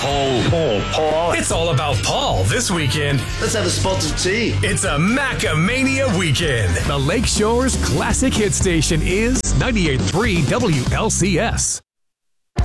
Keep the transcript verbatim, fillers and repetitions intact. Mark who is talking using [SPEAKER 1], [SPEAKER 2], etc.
[SPEAKER 1] Paul.
[SPEAKER 2] Paul. Paul.
[SPEAKER 3] It's all about Paul this weekend.
[SPEAKER 1] Let's have a spot of tea.
[SPEAKER 3] It's a Macamania weekend.
[SPEAKER 4] The Lakeshore's classic hit station is ninety-eight point three W L C S.